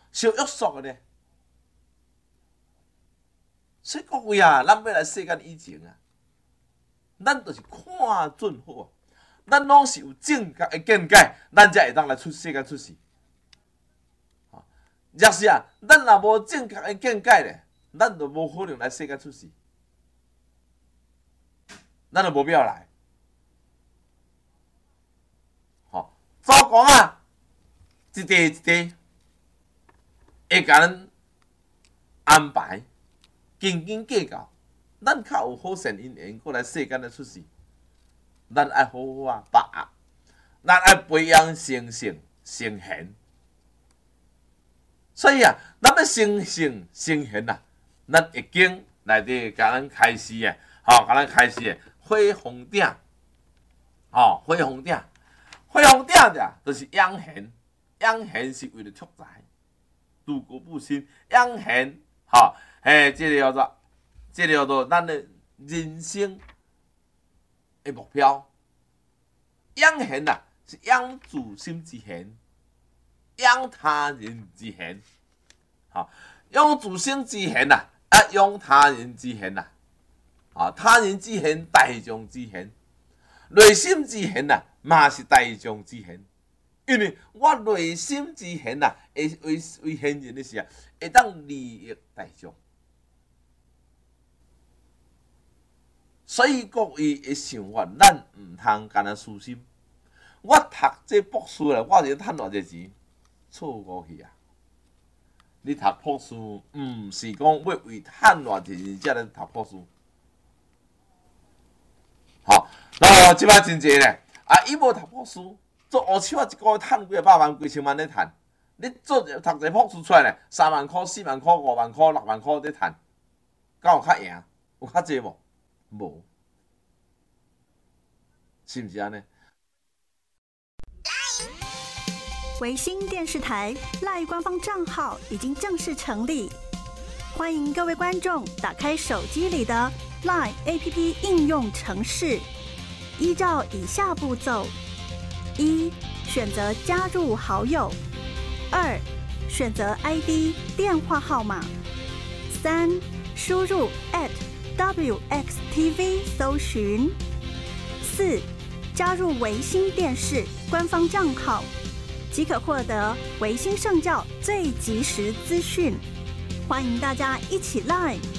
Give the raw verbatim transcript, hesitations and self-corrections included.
是有约束的呢。所以各位啊，咱要来世间以前啊，咱就是看准好啊，咱拢是有正确的见解，咱才会当来出世间出世。啊，若是啊，咱若无正确的见解咧，咱就无可能来世间出世，咱就无必要来。好，祖公啊，一地一地会甲咱安排。斤斤计较，咱较有好善因缘，过来世间来出世，咱爱好好啊把握，咱爱培养生性生贤。所以啊，咱要生性生贤啊，咱易经内底甲咱开始诶，吼、哦，甲咱开始诶，火风鼎，吼、哦，火风鼎，火风鼎者就是养贤，养贤是为了拓财，度国不兴，养贤，吼、哦。诶，这个叫做，这个叫做咱的人生的目标。养贤啊，是养自心之贤，养他人之贤。好，养自心之贤啊，啊，养他人之贤啊，啊，他人之贤，大众之贤，内心之贤啊，嘛是大众之贤。因为我内心之贤啊，会为为贤人的是啊，会当利益大众。所以各位的想法，咱唔通干那私心。我读这博士咧，我就趁偌济钱，错过去啊！你读博士，唔是讲要为趁偌济钱才来读博士。好，然后即摆真济咧，啊，伊无读博士，做乌手啊，一个月趁几啊百万、几千万咧趁。你做读一个博士出来咧，三万块、四万块、五万块、六万块咧趁，敢有较赢？有较济无？无，是不是安尼？ 维新电视台赖官方账号已经正式成立，欢迎各位观众打开手机里的 Line A P P 应用程式，依照以下步骤：一、选择加入好友；二、选择 I D 电话号码；三、输入 at W X T V 搜寻；四、加入维新电视官方账号，即可获得维新圣教最及时资讯。欢迎大家一起 Line